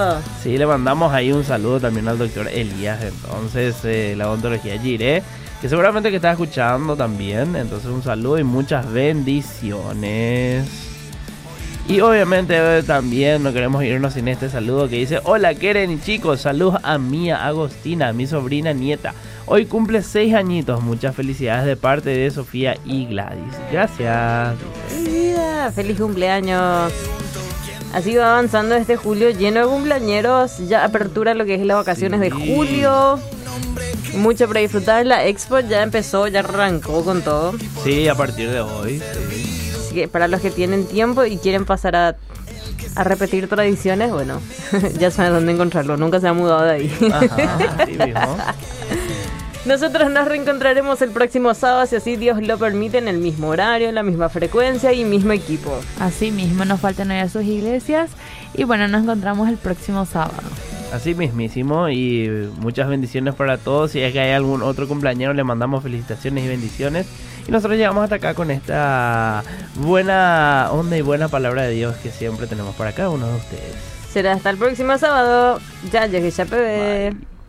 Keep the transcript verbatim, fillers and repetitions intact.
saludo. Sí, le mandamos ahí un saludo también al doctor Elías, entonces, eh, la odontología Jiré, que seguramente que está escuchando también. Entonces un saludo y muchas bendiciones. Y obviamente eh, también no queremos irnos sin este saludo que dice: hola Keren y chicos, saludos a Mía Agostina, mi sobrina nieta. Hoy cumple seis añitos, muchas felicidades de parte de Sofía y Gladys. Gracias. Vida, feliz cumpleaños. Ha sido avanzando este julio lleno de cumpleañeros. Ya apertura lo que es las vacaciones sí. de julio. Mucho para disfrutar. La expo ya empezó, ya arrancó con todo. Sí, a partir de hoy. Sí. Así que para los que tienen tiempo y quieren pasar a, a repetir tradiciones, bueno, ya saben dónde encontrarlo. Nunca se ha mudado de ahí. Ajá, sí mismo. Nosotros nos reencontraremos el próximo sábado, si así Dios lo permite, en el mismo horario, en la misma frecuencia y mismo equipo. Así mismo, nos faltan ir a sus iglesias y bueno, nos encontramos el próximo sábado. Así mismísimo, y muchas bendiciones para todos. Si es que hay algún otro cumpleañero, le mandamos felicitaciones y bendiciones. Y nosotros llegamos hasta acá con esta buena onda y buena palabra de Dios que siempre tenemos para cada uno de ustedes. Será hasta el próximo sábado. Ya llegué, ya pevé. Bye.